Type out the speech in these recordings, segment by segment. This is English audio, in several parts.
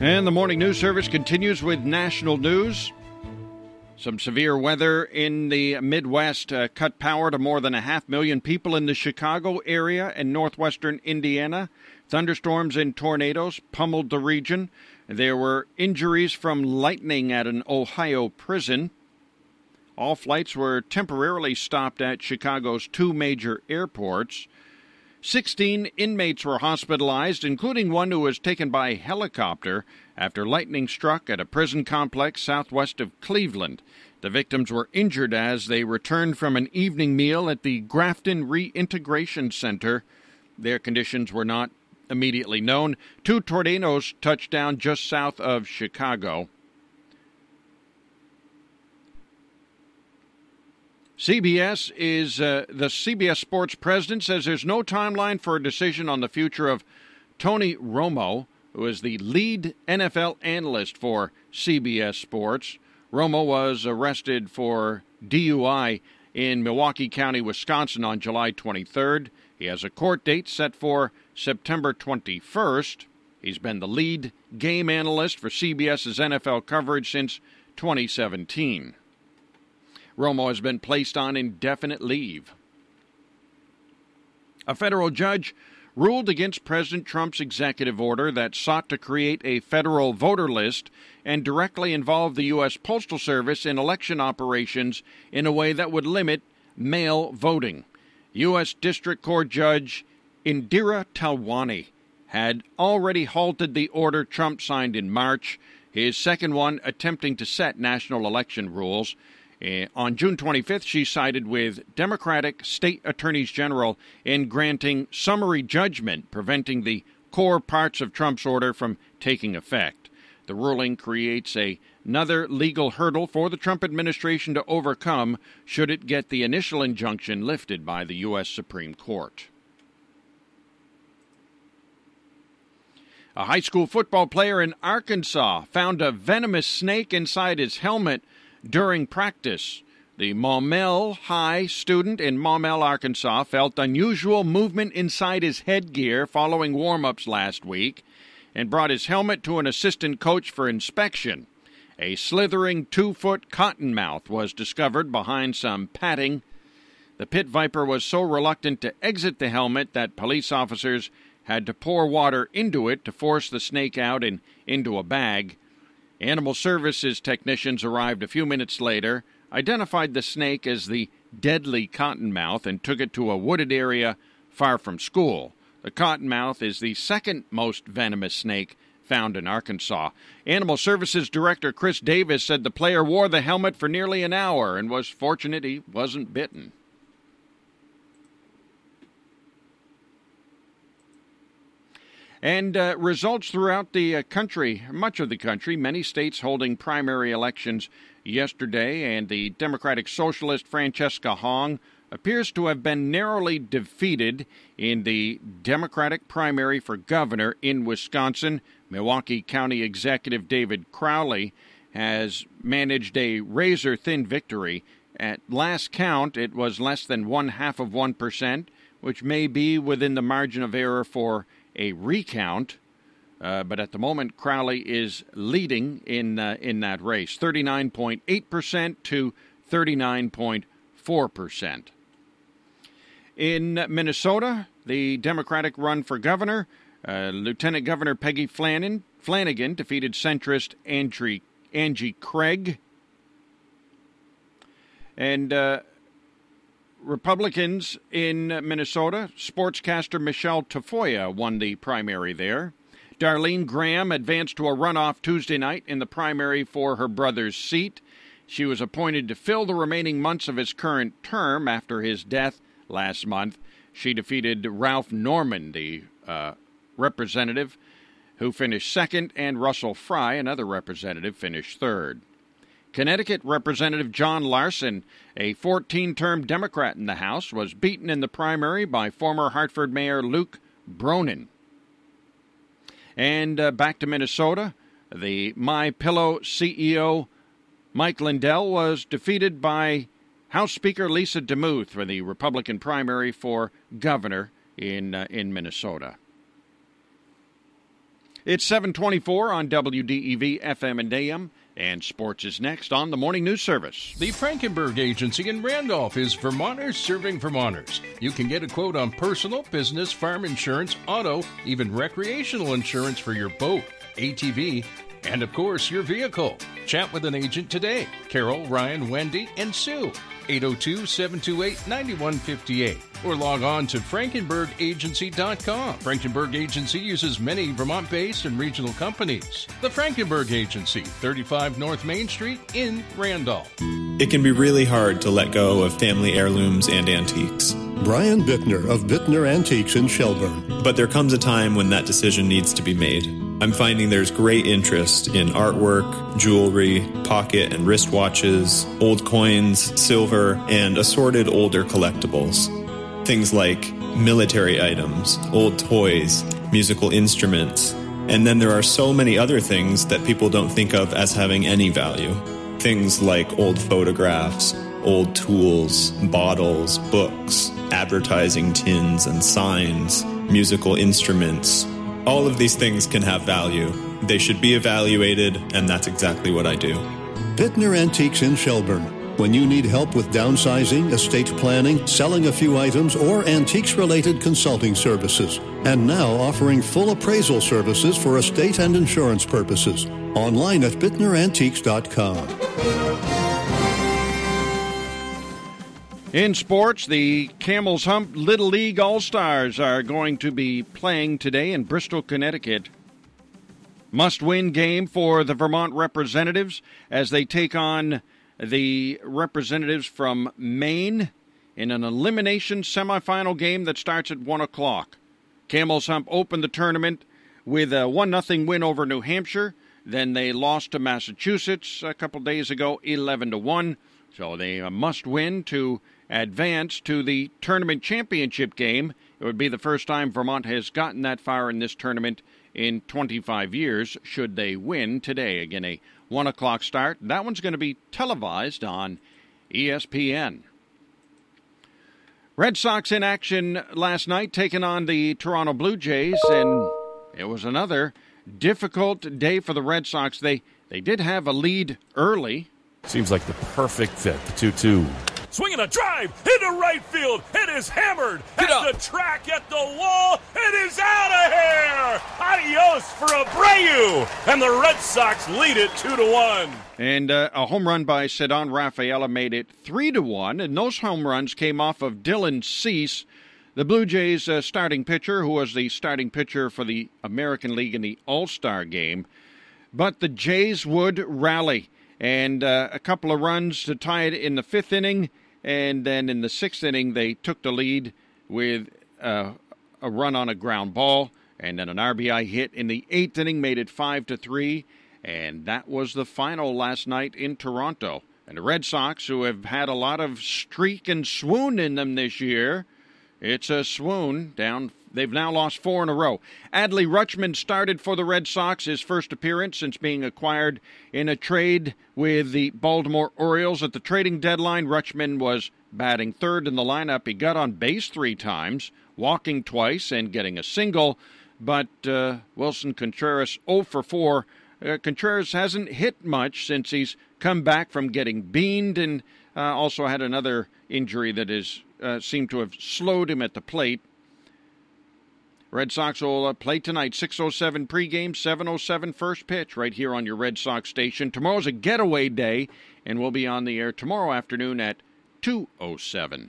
And the morning news service continues with national news. Some severe weather in the Midwest cut power to more than 500,000 people in the Chicago area and northwestern Indiana. Thunderstorms and tornadoes pummeled the region. There were injuries from lightning at an Ohio prison. All flights were temporarily stopped at Chicago's two major airports. 16 inmates were hospitalized, including one who was taken by helicopter after lightning struck at a prison complex southwest of Cleveland. The victims were injured as they returned from an evening meal at the Grafton Reintegration Center. Their conditions were not immediately known. Two tornadoes touched down just south of Chicago. The CBS Sports president says there's no timeline for a decision on the future of Tony Romo, who is the lead NFL analyst for CBS Sports. Romo was arrested for DUI in Milwaukee County, Wisconsin on July 23rd. He has a court date set for September 21st. He's been the lead game analyst for CBS's NFL coverage since 2017. Romo has been placed on indefinite leave. A federal judge ruled against President Trump's executive order that sought to create a federal voter list and directly involve the U.S. Postal Service in election operations in a way that would limit mail voting. U.S. District Court Judge Indira Talwani had already halted the order Trump signed in March, his second one attempting to set national election rules. On June 25th, she sided with Democratic state attorneys general in granting summary judgment, preventing the core parts of Trump's order from taking effect. The ruling creates another legal hurdle for the Trump administration to overcome should it get the initial injunction lifted by the U.S. Supreme Court. A high school football player in Arkansas found a venomous snake inside his helmet during practice. The Maumelle High student in Maumelle, Arkansas, felt unusual movement inside his headgear following warm-ups last week and brought his helmet to an assistant coach for inspection. A slithering 2-foot cottonmouth was discovered behind some padding. The pit viper was so reluctant to exit the helmet that police officers had to pour water into it to force the snake out and into a bag. Animal Services technicians arrived a few minutes later, identified the snake as the deadly cottonmouth, and took it to a wooded area far from school. The cottonmouth is the second most venomous snake found in Arkansas. Animal Services Director Chris Davis said the player wore the helmet for nearly an hour and was fortunate he wasn't bitten. And results throughout the country, much of the country, many states holding primary elections yesterday, and the Democratic Socialist Francesca Hong appears to have been narrowly defeated in the Democratic primary for governor in Wisconsin. Milwaukee County Executive David Crowley has managed a razor-thin victory. At last count, it was less than 0.5%, which may be within the margin of error for a recount, but at the moment Crowley is leading in that race, 39.8% to 39.4%. In Minnesota, the Democratic run for governor, Lieutenant Governor Peggy Flanagan defeated centrist Angie Craig, and Republicans in Minnesota, sportscaster Michelle Tafoya won the primary there. Darlene Graham advanced to a runoff Tuesday night in the primary for her brother's seat. She was appointed to fill the remaining months of his current term after his death last month. She defeated Ralph Norman, the representative, who finished second, and Russell Fry, another representative, finished third. Connecticut Representative John Larson, a 14-term Democrat in the House, was beaten in the primary by former Hartford Mayor Luke Bronin. And back to Minnesota, the MyPillow CEO Mike Lindell was defeated by House Speaker Lisa DeMuth for the Republican primary for governor in Minnesota. It's 7:24 on WDEV FM and AM, and sports is next on the Morning News Service. The Frankenberg Agency in Randolph is Vermonters serving Vermonters. You can get a quote on personal, business, farm insurance, auto, even recreational insurance for your boat, ATV, and of course your vehicle. Chat with an agent today. Carol, Ryan, Wendy, and Sue. 802-728-9158. Or log on to FrankenbergAgency.com. Frankenberg Agency uses many Vermont-based and regional companies. The Frankenberg Agency, 35 North Main Street in Randolph. It can be really hard to let go of family heirlooms and antiques. Brian Bittner of Bittner Antiques in Shelburne. But there comes a time when that decision needs to be made. I'm finding there's great interest in artwork, jewelry, pocket and wristwatches, old coins, silver, and assorted older collectibles. Things like military items, old toys, musical instruments, and then there are so many other things that people don't think of as having any value. Things like old photographs, old tools, bottles, books, advertising tins and signs, musical instruments. All of these things can have value. They should be evaluated, and that's exactly what I do. Bittner Antiques in Shelburne. When you need help with downsizing, estate planning, selling a few items, or antiques-related consulting services. And now offering full appraisal services for estate and insurance purposes. Online at BittnerAntiques.com. In sports, the Camel's Hump Little League All-Stars are going to be playing today in Bristol, Connecticut. Must-win game for the Vermont representatives as they take on the representatives from Maine in an elimination semifinal game that starts at 1 o'clock. Camel's Hump opened the tournament with a 1-0 win over New Hampshire. Then they lost to Massachusetts a couple days ago, 11-1. So they must win to advance to the tournament championship game. It would be the first time Vermont has gotten that far in this tournament in 25 years, should they win today. Again, a 1 o'clock start. That one's going to be televised on ESPN. Red Sox in action last night, taking on the Toronto Blue Jays, and it was another difficult day for the Red Sox. They did have a lead early. Seems like the perfect fit, the 2-2. Swinging a drive into right field. It is hammered at the track, at the wall. It is out of here. Adios for Abreu. And the Red Sox lead it 2-1. And a home run by Cedon Rafaela made it 3-1. And those home runs came off of Dylan Cease, the Blue Jays starting pitcher, who was the starting pitcher for the American League in the All-Star game. But the Jays would rally. And a couple of runs to tie it in the fifth inning. And then in the sixth inning, they took the lead with a run on a ground ball. And then an RBI hit in the eighth inning made it 5-3. And that was the final last night in Toronto. And the Red Sox, who have had a lot of streak and swoon in them this year, it's a swoon down. They've now lost 4 in a row. Adley Rutschman started for the Red Sox, his first appearance since being acquired in a trade with the Baltimore Orioles. At the trading deadline, Rutschman was batting third in the lineup. He got on base 3 times, walking twice and getting a single. But Wilson Contreras 0 for 4. Contreras hasn't hit much since he's come back from getting beaned and also had another injury that has seemed to have slowed him at the plate. Red Sox will play tonight, 6:07 pregame, 7:07 first pitch, right here on your Red Sox station. Tomorrow's a getaway day, and we'll be on the air tomorrow afternoon at 2:07.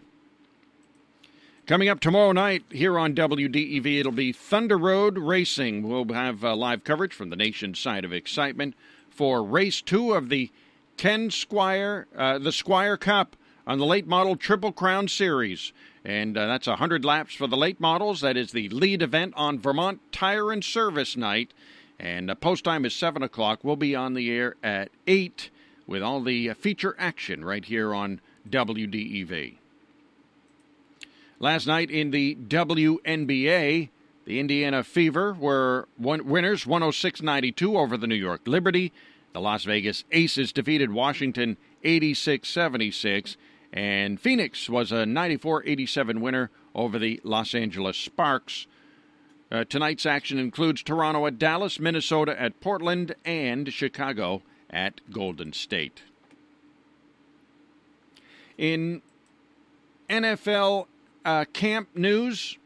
Coming up tomorrow night here on WDEV, it'll be Thunder Road Racing. We'll have live coverage from the nation's side of excitement for Race 2 of the Ken Squire, the Squire Cup on the late model Triple Crown Series. And that's 100 laps for the late models. That is the lead event on Vermont Tire and Service Night. And post time is 7 o'clock. We'll be on the air at 8 with all the feature action right here on WDEV. Last night in the WNBA, the Indiana Fever were winners 106-92 over the New York Liberty. The Las Vegas Aces defeated Washington 86-76. And Phoenix was a 94-87 winner over the Los Angeles Sparks. Tonight's action includes Toronto at Dallas, Minnesota at Portland, and Chicago at Golden State. In NFL camp news,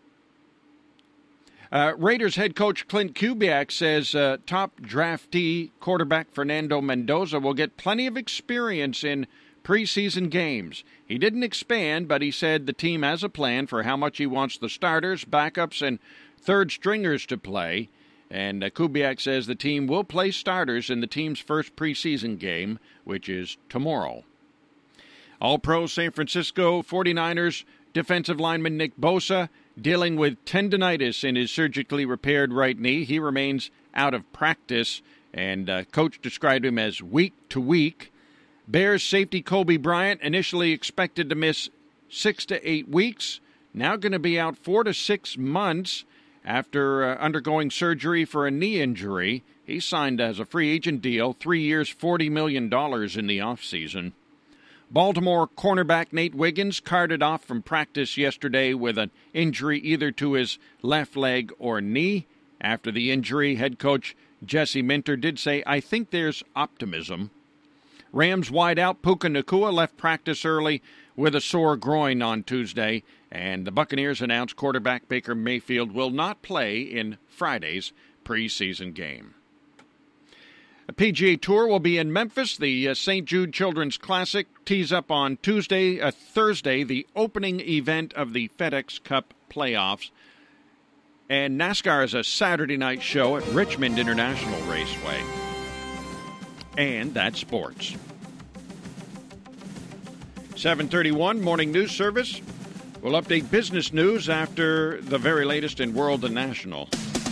Raiders head coach Clint Kubiak says top draftee quarterback Fernando Mendoza will get plenty of experience in preseason games. He didn't expand, but he said the team has a plan for how much he wants the starters, backups, and third stringers to play. And Kubiak says the team will play starters in the team's first preseason game, which is tomorrow. All-Pro San Francisco 49ers defensive lineman Nick Bosa dealing with tendinitis in his surgically repaired right knee. He remains out of practice, and coach described him as week to week. Bears safety Kobe Bryant, initially expected to miss 6 to 8 weeks, now going to be out 4 to 6 months after undergoing surgery for a knee injury. He signed as a free agent deal, 3 years, $40 million in the offseason. Baltimore cornerback Nate Wiggins carted off from practice yesterday with an injury either to his left leg or knee. After the injury, head coach Jesse Minter did say, "I think there's optimism." Rams wideout Puka Nacua left practice early with a sore groin on Tuesday, and the Buccaneers announced quarterback Baker Mayfield will not play in Friday's preseason game. The PGA Tour will be in Memphis. The St. Jude Children's Classic tees up on Thursday, the opening event of the FedEx Cup playoffs. And NASCAR is a Saturday night show at Richmond International Raceway. And that's sports. 7:31 Morning News Service. We'll update business news after the very latest in World and National.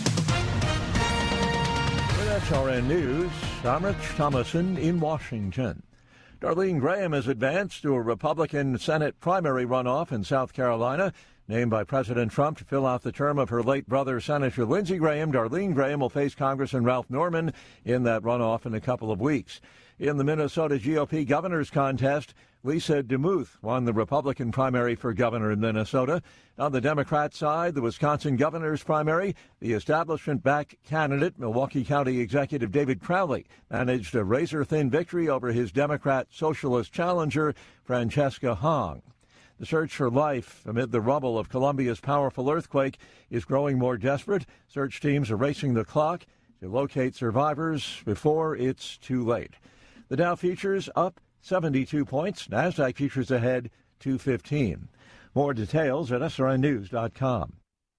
With SRN News, I'm Rich Thomason in Washington. Darlene Graham has advanced to a Republican Senate primary runoff in South Carolina. Named by President Trump to fill out the term of her late brother, Senator Lindsey Graham, Darlene Graham will face Congressman Ralph Norman in that runoff in a couple of weeks. In the Minnesota GOP governor's contest, Lisa DeMuth won the Republican primary for governor in Minnesota. On the Democrat side, the Wisconsin governor's primary, the establishment-backed candidate, Milwaukee County Executive David Crowley, managed a razor-thin victory over his Democrat socialist challenger, Francesca Hong. The search for life amid the rubble of Colombia's powerful earthquake is growing more desperate. Search teams are racing the clock to locate survivors before it's too late. The Dow futures up 72 points. NASDAQ futures ahead 215. More details at srnnews.com.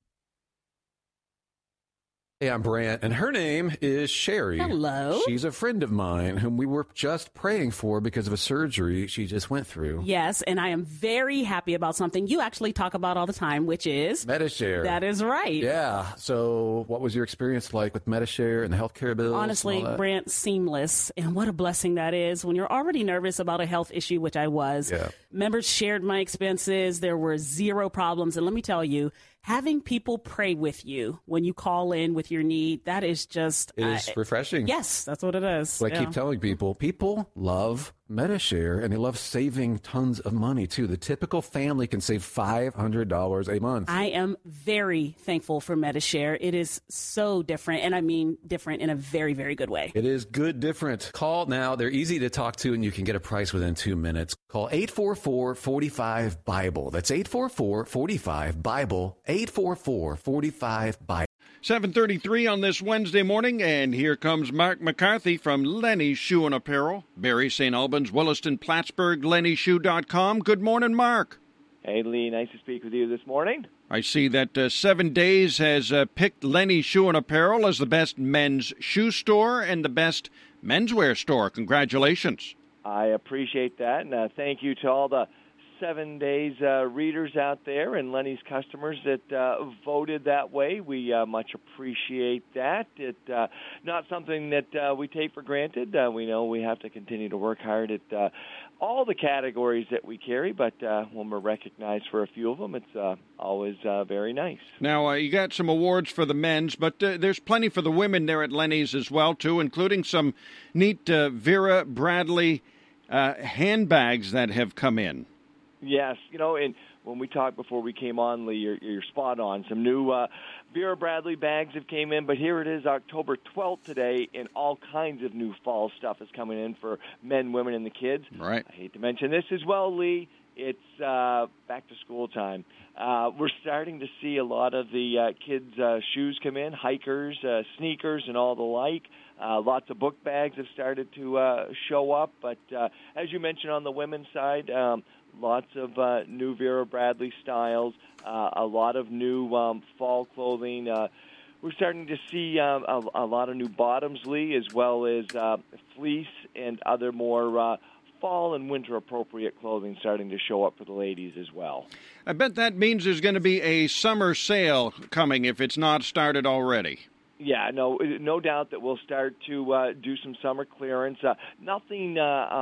Hey, I'm Brant, and her name is Sherry. Hello. She's a friend of mine whom we were just praying for because of a surgery she just went through. Yes, and I am very happy about something you actually talk about all the time, which is Medi-Share. That is right. Yeah. So what was your experience like with Medi-Share and the healthcare bills? Honestly, Brant, seamless. And what a blessing that is when you're already nervous about a health issue, which I was. Yeah. Members shared my expenses. There were zero problems. And let me tell you, having people pray with you when you call in with your need, that is just... It is refreshing. Yes, that's what it is. What I keep telling people love Medi-Share, and they love saving tons of money, too. The typical family can save $500 a month. I am very thankful for Medi-Share. It is so different, and I mean different in a very, very good way. It is good different. Call now. They're easy to talk to, and you can get a price within 2 minutes. Call 844-45-BIBLE. That's 844-45-BIBLE. 844-45-BIBLE. 7:33 on this Wednesday morning, and here comes Mark McCarthy from Lenny's Shoe and Apparel. Barrie, St. Albans, Williston, Plattsburgh, LennyShoe.com. Good morning, Mark. Hey, Lee. Nice to speak with you this morning. I see that 7 Days has picked Lenny's Shoe and Apparel as the best men's shoe store and the best menswear store. Congratulations. I appreciate that, and thank you to all the 7 Days readers out there and Lenny's customers that voted that way. We much appreciate that. It's not something that we take for granted. We know we have to continue to work hard at all the categories that we carry, but when we're recognized for a few of them, it's always very nice. Now, you got some awards for the men's, but there's plenty for the women there at Lenny's as well, too, including some neat Vera Bradley handbags that have come in. Yes, and when we talked before we came on, Lee, you're spot on. Some new Vera Bradley bags have came in, but here it is, October 12th today, and all kinds of new fall stuff is coming in for men, women, and the kids. Right. I hate to mention this as well, Lee. It's back to school time. We're starting to see a lot of the kids' shoes come in, hikers, sneakers, and all the like. Lots of book bags have started to show up. But as you mentioned on the women's side, lots of new Vera Bradley styles, a lot of new fall clothing. We're starting to see a lot of new bottoms, Lee, as well as fleece and other more fall and winter appropriate clothing starting to show up for the ladies as well. I bet that means there's going to be a summer sale coming if it's not started already. Yeah, no doubt that we'll start to do some summer clearance. Nothing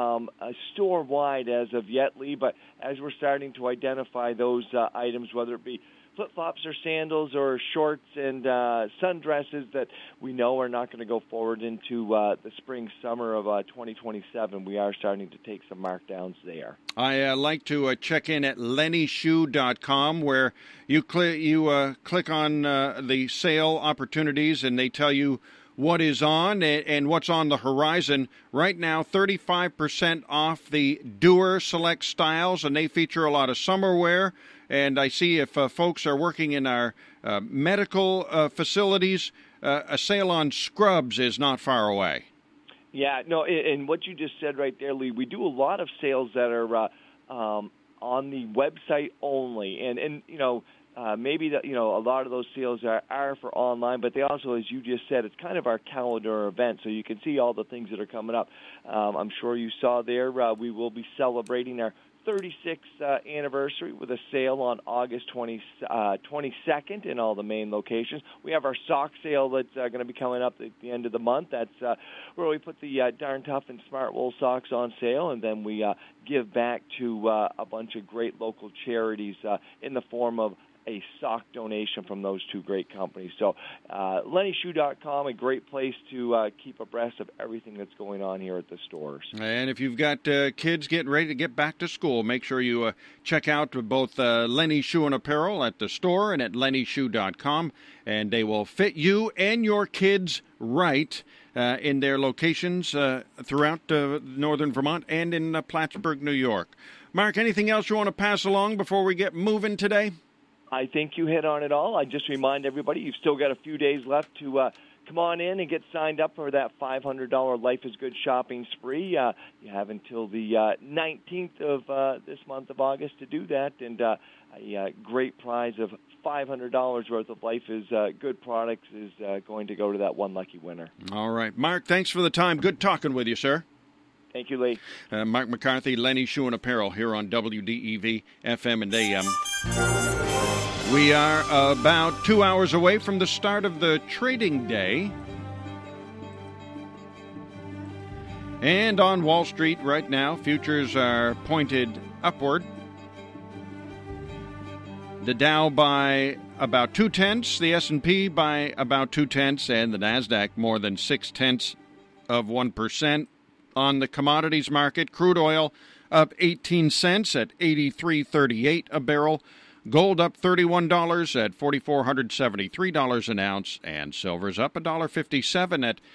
store-wide as of yet, Lee, but as we're starting to identify those items, whether it be flip-flops or sandals or shorts and sundresses that we know are not going to go forward into the spring, summer of 2027, we are starting to take some markdowns there. I like to check in at lennyshoe.com where you click on the sale opportunities and they tell you what is on and what's on the horizon. Right now, 35% off the Doer Select styles, and they feature a lot of summer wear. And I see if folks are working in our medical facilities, a sale on scrubs is not far away. Yeah, no, and what you just said right there, Lee, we do a lot of sales that are on the website only. And maybe a lot of those sales are for online, but they also, as you just said, it's kind of our calendar event, so you can see all the things that are coming up. I'm sure you saw there we will be celebrating our 36th anniversary with a sale on August 22nd in all the main locations. We have our sock sale that's going to be coming up at the end of the month. That's where we put the Darn Tough and Smart Wool socks on sale, and then we give back to a bunch of great local charities in the form of a sock donation from those two great companies. So lennyshoe.com, a great place to keep abreast of everything that's going on here at the stores. And if you've got kids getting ready to get back to school, make sure you check out both Lenny Shoe and Apparel at the store and at lennyshoe.com, and they will fit you and your kids right in their locations throughout northern Vermont and in Plattsburgh, New York. Mark, anything else you want to pass along before we get moving today? I think you hit on it all. I just remind everybody you've still got a few days left to come on in and get signed up for that $500 Life is Good shopping spree. You have until the 19th of this month of August to do that, and a great prize of $500 worth of Life is Good products is going to go to that one lucky winner. All right. Mark, thanks for the time. Good talking with you, sir. Thank you, Lee. Mark McCarthy, Lenny Shoe and Apparel here on WDEV FM and AM. We are about 2 hours away from the start of the trading day. And on Wall Street right now, futures are pointed upward. The Dow by about 0.2, the S&P by about 0.2, and the NASDAQ more than 0.6%. On the commodities market, crude oil up 18 cents at $83.38 a barrel. Gold up $31 at $4,473 an ounce, and silver's up $1.57 at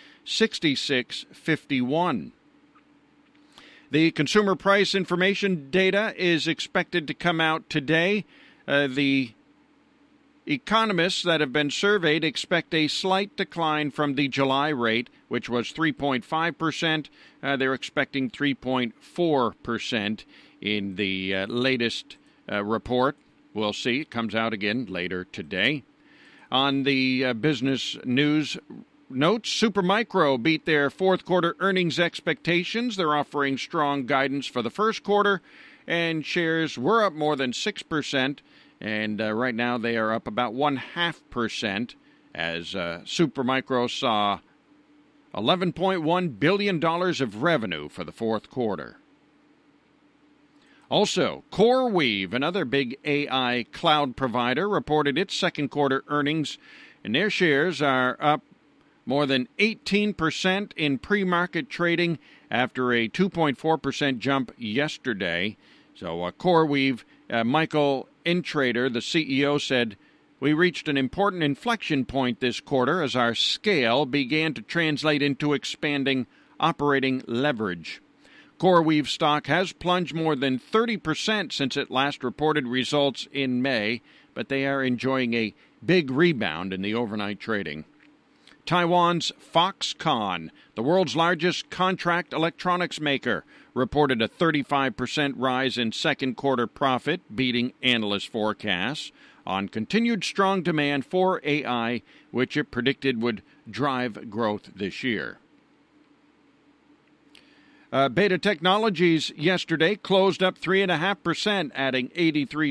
$66.51. The consumer price information data is expected to come out today. The economists that have been surveyed expect a slight decline from the July rate, which was 3.5%. They're expecting 3.4% in the latest report. We'll see. It comes out again later today. On the business news notes, Supermicro beat their fourth quarter earnings expectations. They're offering strong guidance for the first quarter, and shares were up more than 6%. And right now they are up about 0.5% as Supermicro saw $11.1 billion of revenue for the fourth quarter. Also, CoreWeave, another big AI cloud provider, reported its second quarter earnings, and their shares are up more than 18% in pre-market trading after a 2.4% jump yesterday. So CoreWeave, Michael InTrader, the CEO, said, "We reached an important inflection point this quarter as our scale began to translate into expanding operating leverage." CoreWeave stock has plunged more than 30% since it last reported results in May, but they are enjoying a big rebound in the overnight trading. Taiwan's Foxconn, the world's largest contract electronics maker, reported a 35% rise in second quarter profit, beating analyst forecasts, on continued strong demand for AI, which it predicted would drive growth this year. Beta Technologies yesterday closed up 3.5%, adding 83